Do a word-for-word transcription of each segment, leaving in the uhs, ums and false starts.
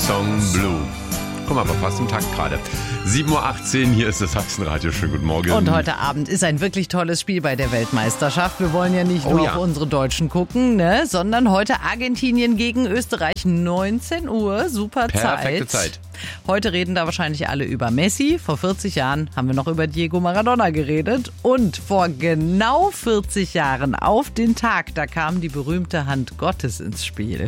Song Blue. Komm aber fast im Takt gerade. sieben Uhr achtzehn, hier ist das Sachsenradio. Schönen guten Morgen. Und heute Abend ist ein wirklich tolles Spiel bei der Weltmeisterschaft. Wir wollen ja nicht Oh nur ja. auf unsere Deutschen gucken, ne, sondern heute Argentinien gegen Österreich, neunzehn Uhr, super Perfekte Zeit. Zeit. Heute reden da wahrscheinlich alle über Messi. Vor vierzig Jahren haben wir noch über Diego Maradona geredet. Und vor genau vierzig Jahren auf den Tag, da kam die berühmte Hand Gottes ins Spiel.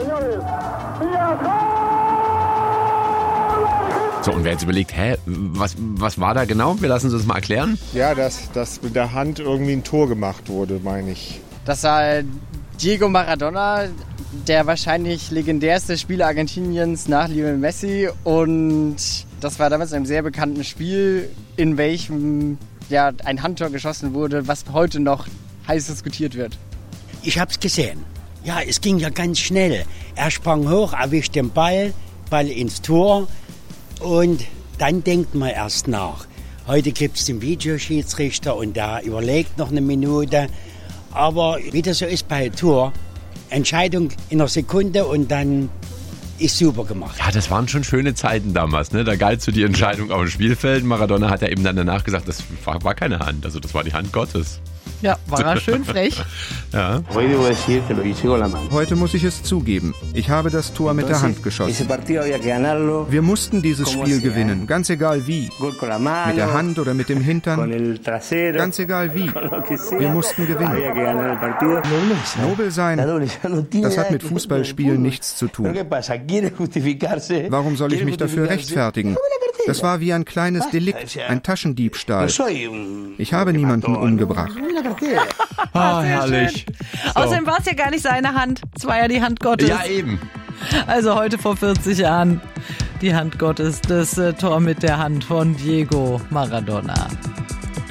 So, und wer jetzt überlegt, hä, was, was war da genau? Wir lassen uns das mal erklären. Ja, dass, dass mit der Hand irgendwie ein Tor gemacht wurde, meine ich. Das war Diego Maradona, der wahrscheinlich legendärste Spieler Argentiniens nach Lionel Messi. Und das war damals in einem sehr bekannten Spiel, in welchem ja, ein Handtor geschossen wurde, was heute noch heiß diskutiert wird. Ich hab's gesehen. Ja, es ging ja ganz schnell. Er sprang hoch, erwischt den Ball, Ball ins Tor und dann denkt man erst nach. Heute gibt's den Videoschiedsrichter und der überlegt noch eine Minute. Aber wie das so ist bei Tor, Entscheidung in einer Sekunde und dann ist super gemacht. Ja, das waren schon schöne Zeiten damals, ne? Da galt so die Entscheidung auf dem Spielfeld. Maradona hat ja eben dann danach gesagt, das war, war keine Hand, also das war die Hand Gottes. Ja, war er schön frech. Ja. Heute muss ich es zugeben. Ich habe das Tor mit der Hand geschossen. Wir mussten dieses Spiel gewinnen, ganz egal wie. Mit der Hand oder mit dem Hintern. Ganz egal wie. Wir mussten gewinnen. Nobel sein, das hat mit Fußballspielen nichts zu tun. Warum soll ich mich dafür rechtfertigen? Das war wie ein kleines Delikt, ein Taschendiebstahl. Ich habe niemanden umgebracht. Ah, herrlich. So. Außerdem war es ja gar nicht seine Hand, es war ja die Hand Gottes. Ja, eben. Also heute vor vierzig Jahren die Hand Gottes, das äh, Tor mit der Hand von Diego Maradona.